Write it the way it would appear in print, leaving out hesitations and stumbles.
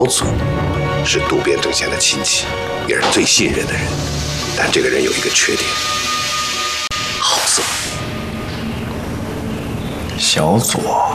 祖是渡边正贤的亲戚，也是最信任的人，但这个人有一个缺点，好色。 小左。